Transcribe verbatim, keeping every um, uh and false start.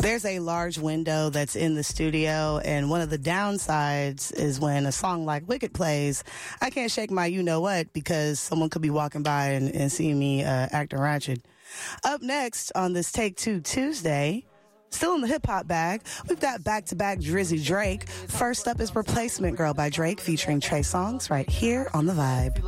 There's a large window that's in the studio, and one of the downsides is when a song like Wicked plays, I can't shake my you-know-what because someone could be walking by and, and see me uh, acting ratchet. Up next on this Take Two Tuesday, still in the hip-hop bag, we've got back-to-back Drizzy Drake. First up is Replacement Girl by Drake featuring Trey Songz right here on The Vibe.